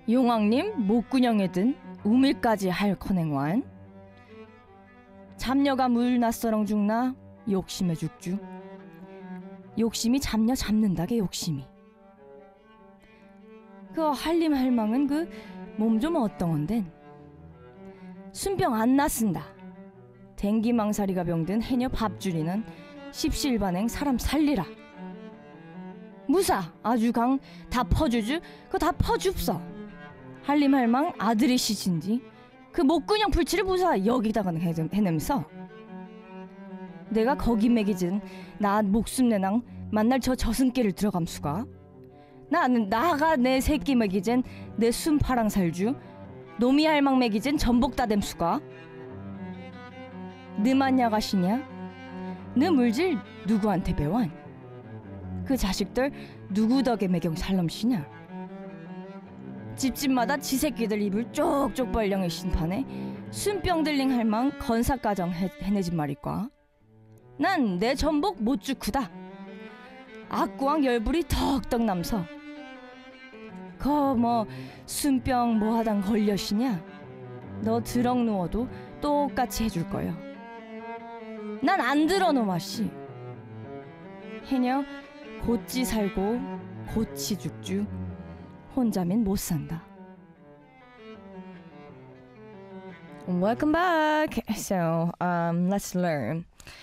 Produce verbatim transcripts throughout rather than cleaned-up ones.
용왕님 목구녕에 든 우밀까지 할 커냉완 잡녀가 물 낯서렁 죽나 욕심에 죽주 욕심이 잡녀 잡는다게 욕심이 그 한림 할망은 그 몸 좀 어떤건덴 순병 안 났쓴다 댕기망사리가 병든 해녀 밥줄이는 십시일반행 사람 살리라 무사 아주 강 다 퍼주주 그거 다 퍼줍서 한림할망 아들이시신지 그 목근형 풀칠을 무사 여기다가는 해냄서 내가 거기 매기진 나 목숨 내낭 만날 저 저승길을 들어감수가 나는 나가 내 새끼 매기진 내 순파랑 살주 노미 할망 매기진 전복 다댐수가 느만 야가시냐 느 물질 누구한테 배완 그 자식들 누구 덕에 매경 살럼시냐 집집마다 지새끼들 입을 쪽쪽 벌령의 신판에 순병들링 할망 건사가정 해, 해내진 말일까 난 내 전복 못 주크다 악구왕 열불이 덕덕 남서 거 뭐 순병 뭐하당 걸려시냐 너 드렁 누워도 똑같이 해줄 거요 난 안 들어 놈아씨 해녀 곧지 살고 곧지 죽주 혼자면 못 산다. Welcome back. So, um, let's learn.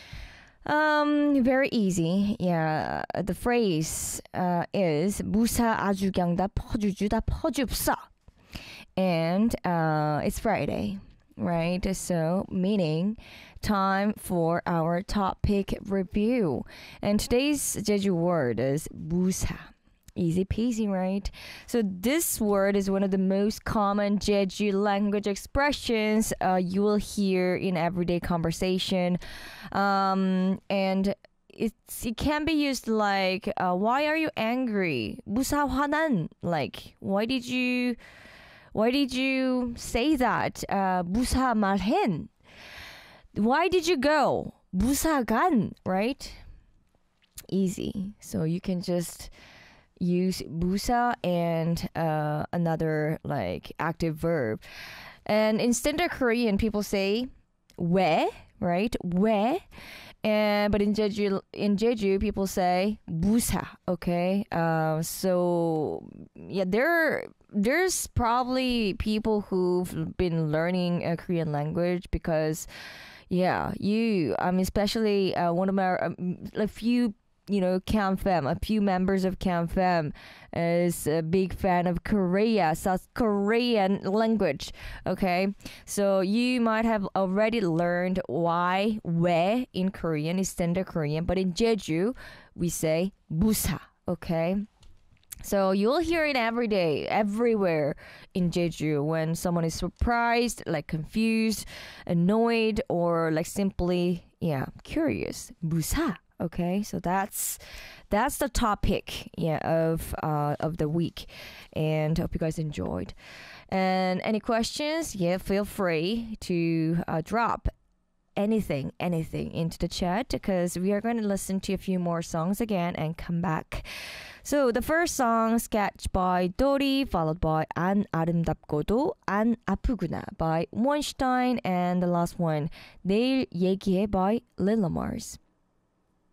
Um, very easy. Yeah, the phrase uh, is 무사 아주 그냥 다 퍼주주 다 퍼줍서. And uh, it's Friday, right? So, meaning time for our topic review. And today's Jeju word is 무사. Easy peasy, right? So this word is one of the most common Jeju language expressions uh, you will hear in everyday conversation. Um, and it's, it can be used like, uh, why are you angry? 무사 화난? Like, why did you, why did you say that? Uh, 무사 말hen? Why did you go? 무사 간? Right? Easy. So you can just use 무사 and uh, another like active verb. And in standard Korean, people say 왜, right? 왜. And but in Jeju, in Jeju, people say 무사. Okay. Uh, so yeah, there there's probably people who've been learning a Korean language because yeah, you. I mean, especially uh, one of my um, a few. You know, CamFam, a few members of CamFam is a big fan of Korea, South Korean language. Okay, so you might have already learned why 왜 in Korean is standard Korean, but in Jeju we say 무사. Okay, so you'll hear it every day, everywhere in Jeju when someone is surprised, like confused, annoyed, or like simply yeah curious. 무사. Okay, so that's that's the topic, yeah, of uh, of the week, and hope you guys enjoyed. And any questions? Yeah, feel free to uh, drop anything, anything into the chat because we are going to listen to a few more songs again and come back. So the first song, Sketch by Dori, followed by 안 아름답고도 안 아프구나 by Weinstein, and the last one, 내일 얘기해 by Lil Mars.